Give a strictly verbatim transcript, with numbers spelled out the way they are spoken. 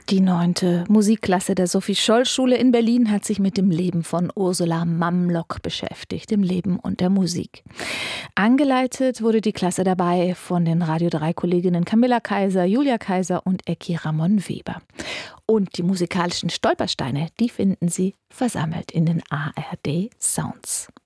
Die neunte Musikklasse der Sophie-Scholl-Schule in Berlin hat sich mit dem Leben von Ursula Mamlock beschäftigt, dem Leben und der Musik. Angeleitet wurde die Klasse dabei von den Radio drei Kolleginnen Camilla Kaiser, Julia Kaiser und Ecki Ramon Weber. Und die musikalischen Stolpersteine, die finden Sie versammelt in den A R D Sounds.